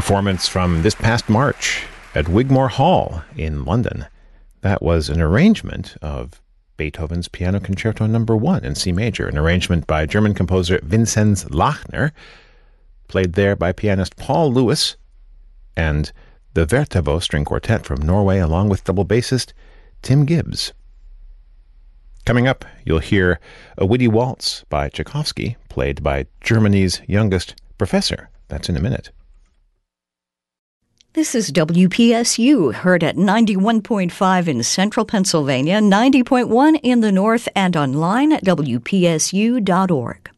performance from this past March at Wigmore Hall in London. That was an arrangement of Beethoven's Piano Concerto No. 1 in C major, an arrangement by German composer Vinzenz Lachner, played there by pianist Paul Lewis, and the Vertavo String Quartet from Norway, along with double bassist Tim Gibbs. Coming up, you'll hear a witty waltz by Tchaikovsky, played by Germany's youngest professor. That's in a minute. This is WPSU, heard at 91.5 in central Pennsylvania, 90.1 in the north, and online at WPSU.org.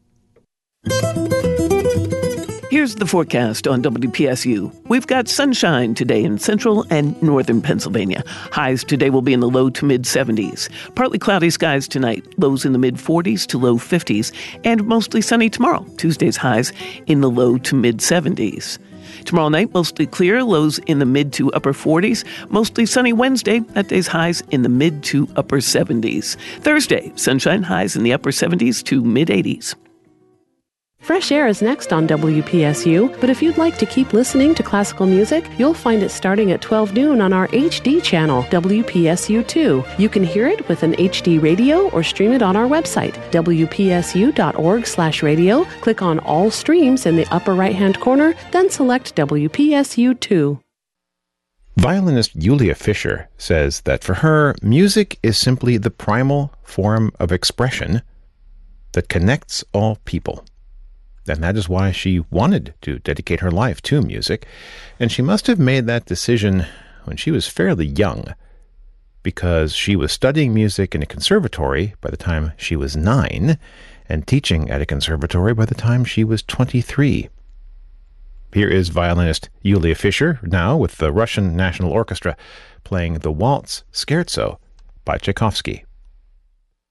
Here's the forecast on WPSU. We've got sunshine today in central and northern Pennsylvania. Highs today will be in the low to mid-70s. Partly cloudy skies tonight, lows in the mid-40s to low 50s, and mostly sunny tomorrow. Tuesday's highs in the low to mid-70s. Tomorrow night, mostly clear, lows in the mid to upper 40s. Mostly sunny Wednesday, that day's highs in the mid to upper 70s. Thursday, sunshine, highs in the upper 70s to mid-80s. Fresh Air is next on WPSU, but if you'd like to keep listening to classical music, you'll find it starting at 12 noon on our HD channel, WPSU2. You can hear it with an HD radio or stream it on our website, wpsu.org/radio. Click on All Streams in the upper right-hand corner, then select WPSU2. Violinist Julia Fischer says that for her, music is simply the primal form of expression that connects all people. And that is why she wanted to dedicate her life to music. And she must have made that decision when she was fairly young, because she was studying music in a conservatory by the time she was 9 and teaching at a conservatory by the time she was 23. Here is violinist Julia Fischer now with the Russian National Orchestra playing the Waltz Scherzo by Tchaikovsky.